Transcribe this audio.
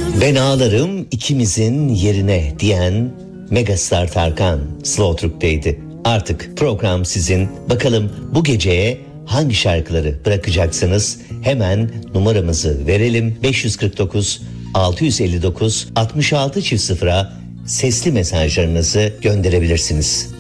Ben ağlarım ikimizin yerine diyen Megastar Tarkan Slow Türk'teydi. Artık program sizin. Bakalım bu geceye hangi şarkıları bırakacaksınız? Hemen numaramızı verelim. 549 659 66 0'a sesli mesajlarınızı gönderebilirsiniz.